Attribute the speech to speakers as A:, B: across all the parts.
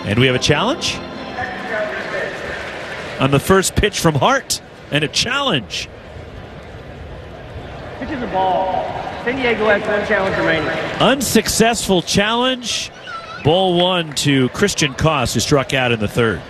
A: And we have a challenge on the first pitch from Hart, and a challenge.
B: Pitch is a ball. San Diego has one challenge remaining.
A: Unsuccessful challenge. Ball one to Christian Koss, who struck out in the third.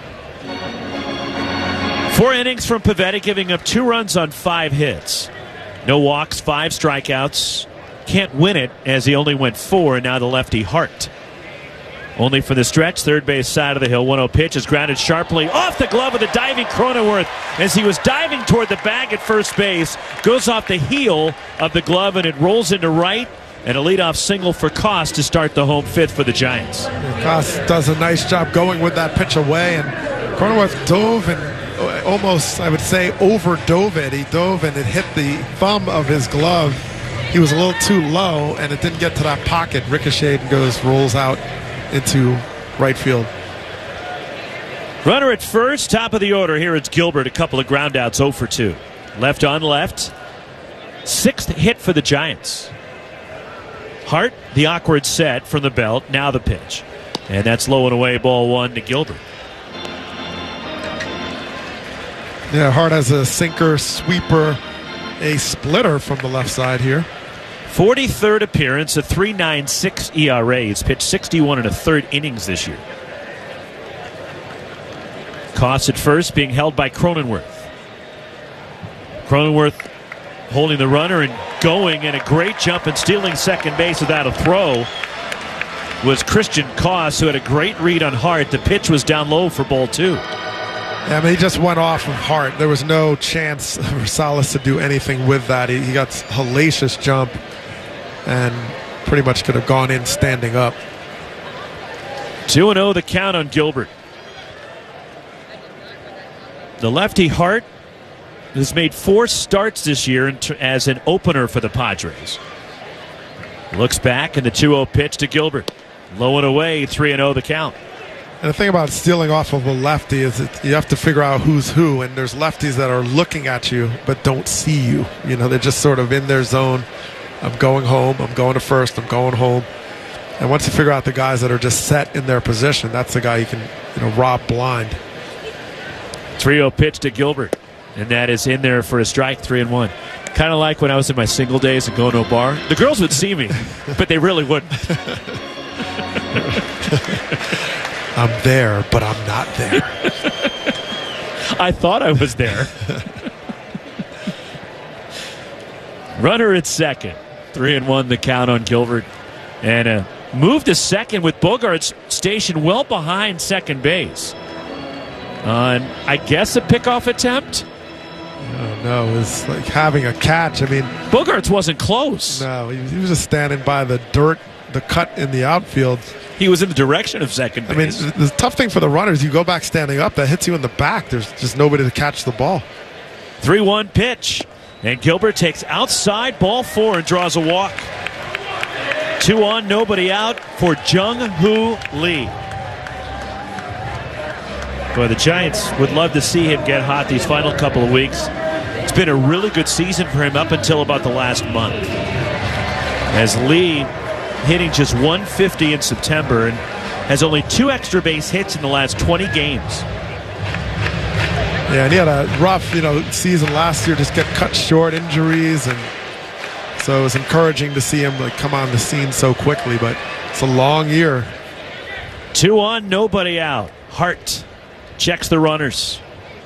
A: 4 innings from Pivetta, giving up 2 runs on 5 hits. No walks, 5 strikeouts. Can't win it, as he only went 4, and now the lefty Hart. Only for the stretch, third base side of the hill. 1-0 pitch is grounded sharply off the glove of the diving Cronenworth as he was diving toward the bag at first base. Goes off the heel of the glove, and it rolls into right. And a leadoff single for Koss to start the home fifth for the Giants.
C: Koss does a nice job going with that pitch away, and Cronenworth dove and almost, I would say, overdove it. He dove and it hit the thumb of his glove. He was a little too low, and it didn't get to that pocket. Ricocheted and rolls out into right field.
A: Runner at first, top of the order. Here it's Gilbert, a couple of groundouts, 0 for 2. Left on left. 6th hit for the Giants. Hart, the awkward set from the belt. Now the pitch. And that's low and away, ball 1 to Gilbert.
C: Yeah, Hart has a sinker, sweeper, a splitter from the left side here.
A: 43rd appearance, a 3.96 ERA. He's pitched 61 1/3 innings this year. Koss at first, being held by Cronenworth. Cronenworth holding the runner and going, and a great jump and stealing second base without a throw was Christian Koss, who had a great read on Hart. The pitch was down low for ball 2.
C: Yeah, I mean, he just went off of Hart. There was no chance for Salas to do anything with that. He got a hellacious jump and pretty much could have gone in standing up.
A: 2-0 the count on Gilbert. The lefty Hart has made 4 starts this year as an opener for the Padres. Looks back, and the 2-0 pitch to Gilbert. Low and away, 3-0 the count.
C: And the thing about stealing off of a lefty is that you have to figure out who's who, and there's lefties that are looking at you but don't see you. You know, they're just sort of in their zone. I'm going home, I'm going to first, I'm going home. And once you figure out the guys that are just set in their position, that's the guy you can, rob blind.
A: 3-0 pitch to Gilbert, and that is in there for a strike, 3-1. Kind of like when I was in my single days and going to a bar. The girls would see me, but they really wouldn't.
C: I'm there, but I'm not there.
A: I thought I was there. Runner at second. 3-1 the count on Gilbert. And a move to second with Bogaerts stationed well behind second base. On, I guess, a pickoff attempt?
C: Oh, no, it was like having a catch. I mean,
A: Bogaerts wasn't close.
C: No, he was just standing by the dirt, the cut in the outfield.
A: He was in the direction of second base.
C: I mean, the tough thing for the runners, you go back standing up, that hits you in the back. Theres just nobody to catch the ball.
A: 3-1 pitch. And Gilbert takes outside, ball 4, and draws a walk. 2 on, nobody out for Jung-Hoo Lee. Boy, the Giants would love to see him get hot these final couple of weeks. It's been a really good season for him up until about the last month. As Lee hitting just 150 in September and has only 2 extra base hits in the last 20 games.
C: Yeah, and he had a rough, season last year, just get cut short, injuries, and so it was encouraging to see him come on the scene so quickly, but it's a long year.
A: 2 on, nobody out. Hart checks the runners.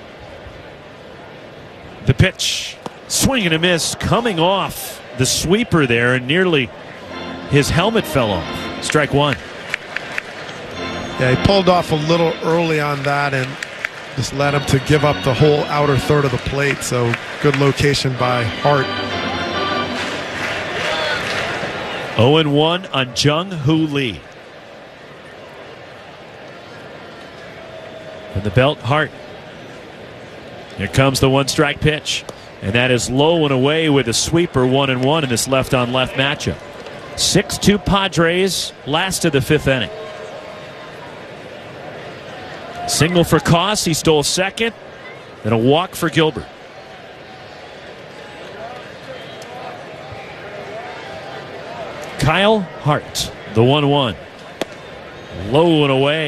A: The pitch, swing and a miss, coming off the sweeper there, and nearly his helmet fell off. Strike 1.
C: Yeah, he pulled off a little early on that and just led him to give up the whole outer third of the plate. So good location by Hart.
A: 0-1 on Jung-Hoo Lee. From the belt, Hart. Here comes the 1-strike pitch. And that is low and away with a sweeper, 1-1 in this left-on-left matchup. 6-2 Padres, last of the 5th inning. Single for Koss, he stole second. Then a walk for Gilbert. Kyle Hart, the 1-1. Low and away.